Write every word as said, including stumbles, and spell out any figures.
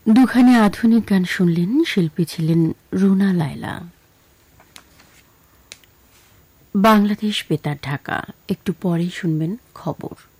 দুখানে আধুনিক গান শুনলেন, শিল্পী ছিলেন রুনা লায়লা। বাংলাদেশ বেতার ঢাকা। একটু পরেই শুনবেন খবর।